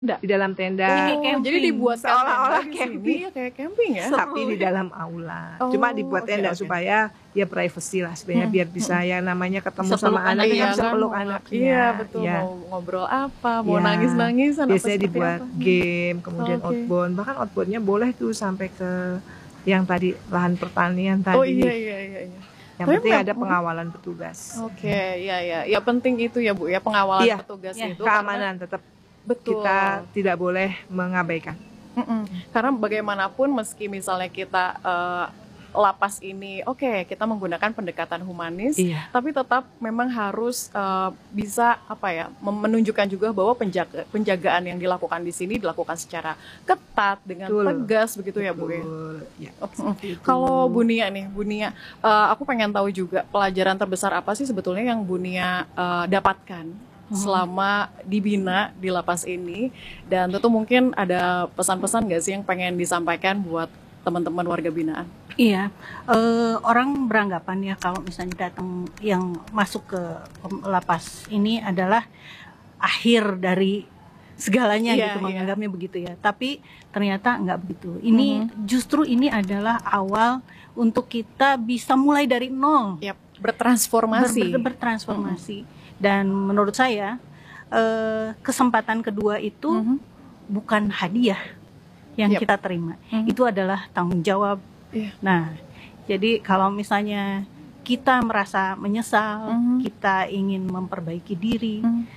Enggak. di dalam tenda. Jadi dibuat Seolah-olah di camping. sini, kayak camping ya. Tapi di dalam aula. Oh, Cuma dibuat oke, tenda oke. supaya ya privacy lah sebenarnya, biar bisa ya namanya ketemu Bisa sama peluk anak, anaknya, kan bisa kan, peluk mau- anaknya. Iya betul, Ya. mau ngobrol apa, mau Ya. nangis-nangisan apa Biasanya seperti dibuat apa. game, kemudian Oke. outbound. Bahkan outboundnya boleh tuh sampai ke yang tadi lahan pertanian tadi. Oh iya. Yang Tapi penting memang- ada pengawalan petugas. Oke, iya. Ya penting itu ya Bu ya, pengawalan Iya. petugas Iya. itu. Keamanan tetap Karena, betul. kita tidak boleh mengabaikan. Karena bagaimanapun meski misalnya kita lapas ini, oke, kita menggunakan pendekatan humanis, Iya. tapi tetap memang harus bisa menunjukkan juga bahwa penjagaan yang dilakukan di sini dilakukan secara ketat dengan Betul. tegas begitu ya Bu ya. Betul. Ya. Kalau Bu Nia nih, Bu Nia, aku pengen tahu juga pelajaran terbesar apa sih sebetulnya yang Bu Nia dapatkan selama dibina di lapas ini, dan tentu mungkin ada pesan-pesan nggak sih yang pengen disampaikan buat teman-teman warga binaan? Iya, orang beranggapan ya kalau misalnya datang yang masuk ke lapas ini adalah akhir dari segalanya Iya, gitu, iya. menganggapnya begitu ya. Tapi ternyata nggak begitu. Ini justru ini adalah awal untuk kita bisa mulai dari nol, Yap, bertransformasi. bertransformasi. Dan menurut saya kesempatan kedua itu bukan hadiah yang Yap. kita terima, itu adalah tanggung jawab. Iya. Nah, jadi kalau misalnya kita merasa menyesal, kita ingin memperbaiki diri,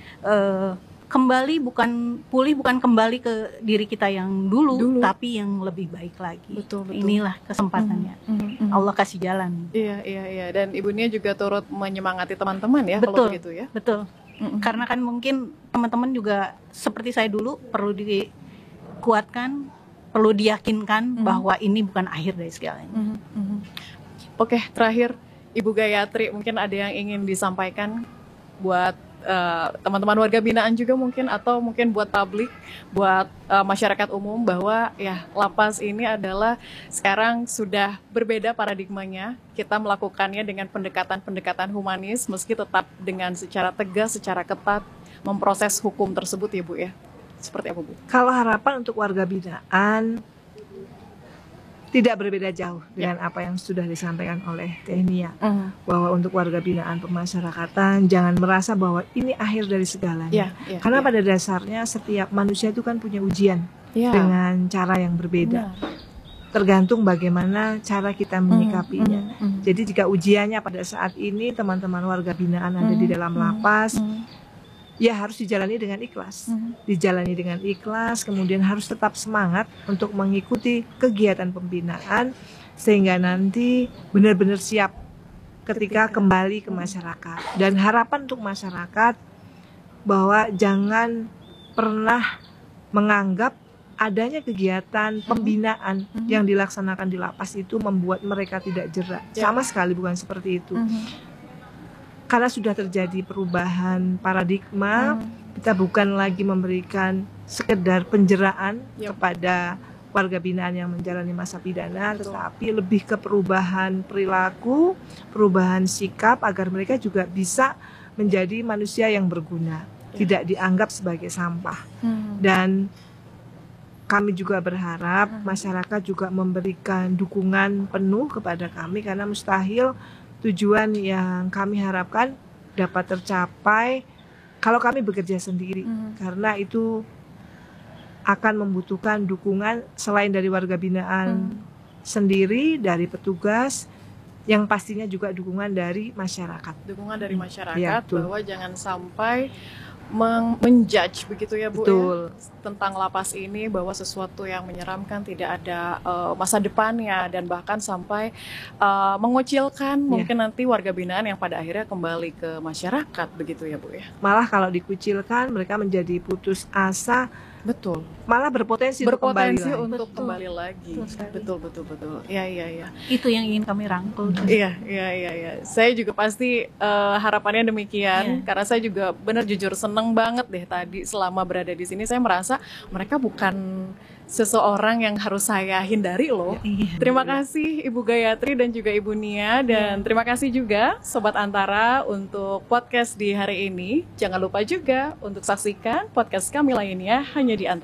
pulih bukan kembali ke diri kita yang dulu, tapi yang lebih baik lagi. Betul. Inilah kesempatannya. Allah kasih jalan. Iya. Dan Ibu Nia juga turut menyemangati teman-teman ya kalau Betul. begitu ya. Betul. Karena kan mungkin teman-teman juga seperti saya dulu perlu dikuatkan, perlu diyakinkan bahwa ini bukan akhir dari segalanya. Oke, terakhir Ibu Gayatri, mungkin ada yang ingin disampaikan buat teman-teman warga binaan juga mungkin, atau mungkin buat publik, buat masyarakat umum, bahwa ya lapas ini adalah sekarang sudah berbeda paradigmanya. Kita melakukannya dengan pendekatan-pendekatan humanis, meski tetap dengan secara tegas, secara ketat memproses hukum tersebut ya Bu ya. Seperti apa Bu? Kalau harapan untuk warga binaan tidak berbeda jauh dengan apa yang sudah disampaikan oleh Teh Nia, bahwa untuk warga binaan pemasyarakatan jangan merasa bahwa ini akhir dari segalanya. Karena pada dasarnya setiap manusia itu kan punya ujian dengan cara yang berbeda. Tergantung bagaimana cara kita menyikapinya. Jadi jika ujiannya pada saat ini teman-teman warga binaan ada di dalam lapas, ya harus dijalani dengan ikhlas. Dijalani dengan ikhlas, kemudian harus tetap semangat untuk mengikuti kegiatan pembinaan sehingga nanti benar-benar siap ketika kembali ke masyarakat. Dan harapan untuk masyarakat bahwa jangan pernah menganggap adanya kegiatan pembinaan yang dilaksanakan di lapas itu membuat mereka tidak jerak. Sama sekali bukan seperti itu. Karena sudah terjadi perubahan paradigma, kita bukan lagi memberikan sekedar penjeraan kepada warga binaan yang menjalani masa pidana, tetapi lebih ke perubahan perilaku, perubahan sikap agar mereka juga bisa menjadi manusia yang berguna, tidak dianggap sebagai sampah. Dan kami juga berharap masyarakat juga memberikan dukungan penuh kepada kami, karena mustahil tujuan yang kami harapkan dapat tercapai kalau kami bekerja sendiri, karena itu akan membutuhkan dukungan selain dari warga binaan sendiri, dari petugas, yang pastinya juga dukungan dari masyarakat. Dukungan dari masyarakat, Ya, bahwa jangan sampai menjudge begitu ya Bu. Betul. Ya, tentang lapas ini, bahwa sesuatu yang menyeramkan, tidak ada masa depannya, dan bahkan sampai mengucilkan mungkin nanti warga binaan yang pada akhirnya kembali ke masyarakat begitu ya Bu ya. Malah kalau dikucilkan mereka menjadi putus asa, Betul. malah berpotensi untuk kembali lagi. untuk kembali lagi. Betul. Iya. Itu yang ingin kami rangkul. Iya. Saya juga pasti harapannya demikian, karena saya juga benar jujur seneng banget deh tadi selama berada di sini. Saya merasa mereka bukan seseorang yang harus saya hindari loh. Iya. Terima kasih Ibu Gayatri dan juga Ibu Nia, dan terima kasih juga Sobat Antara untuk podcast di hari ini. Jangan lupa juga untuk saksikan podcast kami lainnya hanya di Antara.